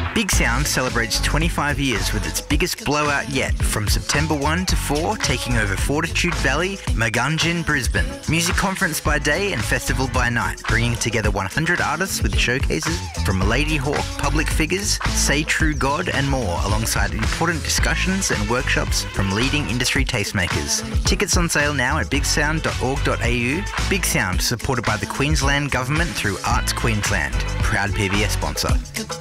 Big Sound celebrates 25 years with its biggest blowout yet, from September 1 to 4, taking over Fortitude Valley, Magungin, Brisbane. Music conference by day and festival by night, bringing together 100 artists with showcases from Lady Hawk, public figures, Say True God and more, alongside important discussions and workshops from leading industry tastemakers. Tickets on sale now at bigsound.org.au. Big Sound, supported by the Queensland Government through Arts Queensland. Proud PBS sponsor.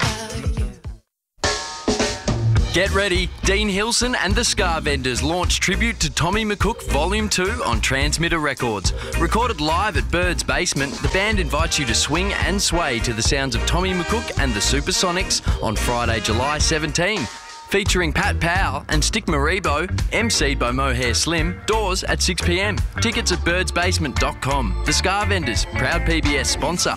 Get ready, Dean Hilson and the Scar Vendors launch Tribute to Tommy McCook Volume 2 on Transmitter Records. Recorded live at Bird's Basement, the band invites you to swing and sway to the sounds of Tommy McCook and the Supersonics on Friday, July 17. Featuring Pat Powell and Stick Maribo, emceed by Mohair Slim. Doors at 6 p.m. Tickets at birdsbasement.com. The Scar Vendors, proud PBS sponsor.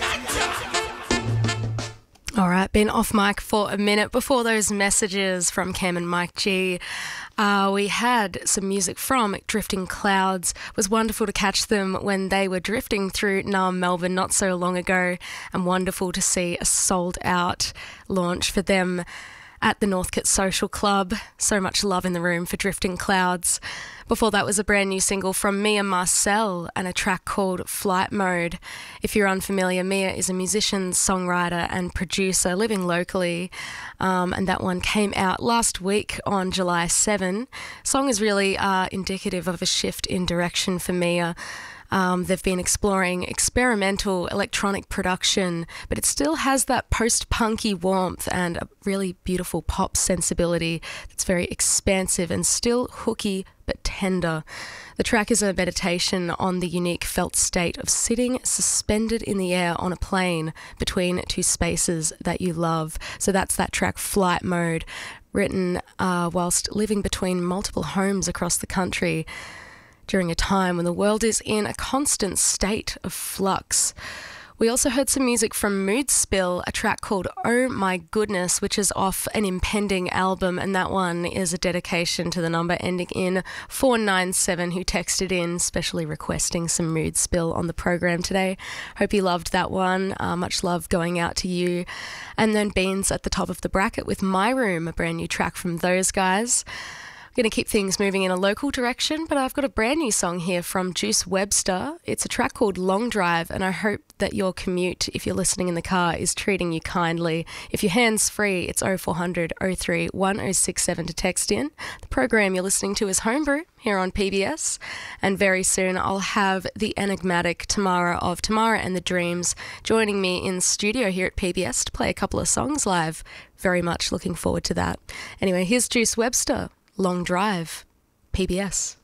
All right, been off mic for a minute before those messages from Cam and Mike G. We had some music from Drifting Clouds. It was wonderful to catch them when they were drifting through Melbourne not so long ago, and wonderful to see a sold-out launch for them at the Northcote Social Club. So much love in the room for Drifting Clouds. Before that was a brand new single from Mia Marcel and a track called Flight Mode. If you're unfamiliar, Mia is a musician, songwriter and producer living locally, and that one came out last week on July 7. Song is really indicative of a shift in direction for Mia. They've been exploring experimental electronic production, but it still has that post-punky warmth and a really beautiful pop sensibility that's very expansive and still hooky but tender. The track is a meditation on the unique felt state of sitting suspended in the air on a plane between two spaces that you love. So that's that track, Flight Mode, written whilst living between multiple homes across the country during a time when the world is in a constant state of flux. We also heard some music from Mood Spill, a track called Oh My Goodness, which is off an impending album, and that one is a dedication to the number ending in 497 who texted in, specially requesting some Mood Spill on the program today. Hope you loved that one. Much love going out to you. And then Beans at the top of the bracket with My Room, a brand new track from those guys. Going to keep things moving in a local direction, but I've got a brand new song here from Juice Webster. It's a track called Long Drive, and I hope that your commute, if you're listening in the car, is treating you kindly. If you're hands-free, it's 0400 03 1067 to text in. The program you're listening to is Homebrew here on PBS, and very soon I'll have the enigmatic Tamara of Tamara and the Dreams joining me in studio here at PBS to play a couple of songs live. Very much looking forward to that. Anyway, here's Juice Webster. Long Drive, PBS.